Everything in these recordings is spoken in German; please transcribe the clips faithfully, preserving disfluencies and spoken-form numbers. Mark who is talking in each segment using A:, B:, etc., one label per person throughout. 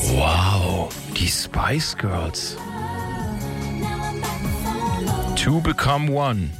A: Wow, die Spice Girls. To Become One.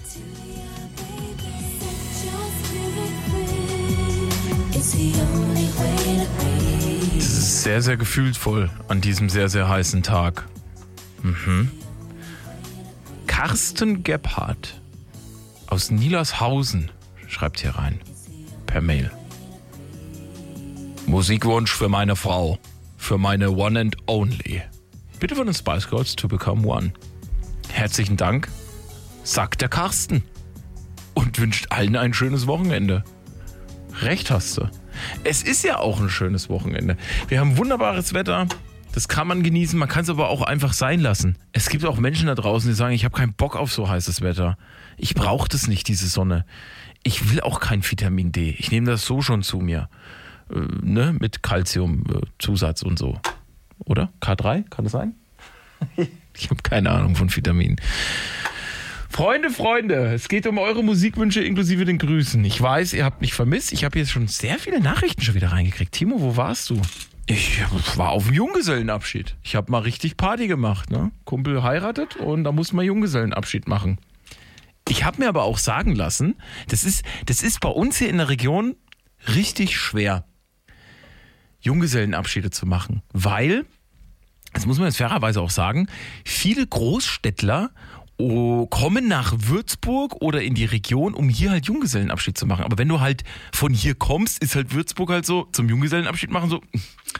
A: Das ist sehr, sehr gefühlvoll an diesem sehr, sehr heißen Tag. Mhm. Carsten Gebhardt aus Nielershausen schreibt hier rein. Per Mail. Musikwunsch für meine Frau. Für meine One and Only. Bitte von den Spice Girls To Become One. Herzlichen Dank, sagt der Carsten. Und wünscht allen ein schönes Wochenende. Recht hast du. Es ist ja auch ein schönes Wochenende. Wir haben wunderbares Wetter. Das kann man genießen. Man kann es aber auch einfach sein lassen. Es gibt auch Menschen da draußen, die sagen, ich habe keinen Bock auf so heißes Wetter. Ich brauche das nicht, diese Sonne. Ich will auch kein Vitamin D. Ich nehme das so schon zu mir. Äh, ne? Mit Calcium-Zusatz und so. Oder? K drei? Kann das sein? Ich habe keine Ahnung von Vitaminen. Freunde, Freunde, es geht um eure Musikwünsche inklusive den Grüßen. Ich weiß, ihr habt mich vermisst. Ich habe jetzt schon sehr viele Nachrichten schon wieder reingekriegt. Timo, wo warst du? Ich war auf dem Junggesellenabschied. Ich habe mal richtig Party gemacht. Ne? Kumpel heiratet und da muss man Junggesellenabschied machen. Ich habe mir aber auch sagen lassen, das ist, das ist bei uns hier in der Region richtig schwer, Junggesellenabschiede zu machen. Weil, das muss man jetzt fairerweise auch sagen, viele Großstädtler oh, kommen nach Würzburg oder in die Region, um hier halt Junggesellenabschied zu machen. Aber wenn du halt von hier kommst, ist halt Würzburg halt so zum Junggesellenabschied machen so,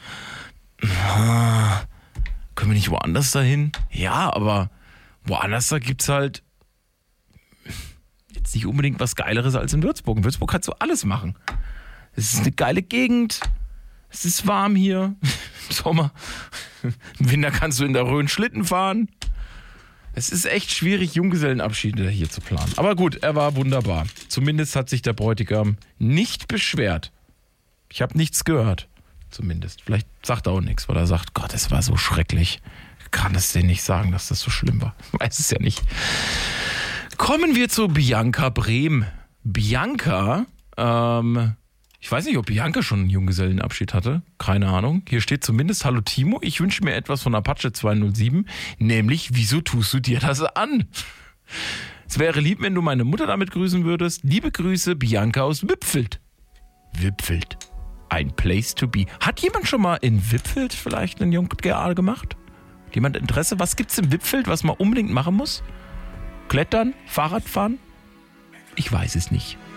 A: ah, können wir nicht woanders dahin? Ja, aber woanders da gibt's halt jetzt nicht unbedingt was Geileres als in Würzburg. In Würzburg kannst du alles machen. Es ist eine geile Gegend. Es ist warm hier. Im Sommer. Im Winter kannst du in der Rhön Schlitten fahren. Es ist echt schwierig, Junggesellenabschiede hier zu planen. Aber gut, er war wunderbar. Zumindest hat sich der Bräutigam nicht beschwert. Ich habe nichts gehört. Zumindest. Vielleicht sagt er auch nichts, weil er sagt, Gott, es war so schrecklich. Ich kann es dir nicht sagen, dass das so schlimm war. Ich weiß es ja nicht. Kommen wir zu Bianca Brehm. Bianca, ähm, ich weiß nicht, ob Bianca schon einen Junggesellenabschied hatte. Keine Ahnung. Hier steht zumindest, hallo Timo, ich wünsche mir etwas von Apache zweihundertsieben, nämlich, wieso tust du dir das an? Es wäre lieb, wenn du meine Mutter damit grüßen würdest. Liebe Grüße, Bianca aus Wipfeld. Wipfeld. Ein Place to be. Hat jemand schon mal in Wipfeld vielleicht einen J G A gemacht? Jemand Interesse? Was gibt's in Wipfeld, was man unbedingt machen muss? Klettern? Fahrradfahren? Ich weiß es nicht.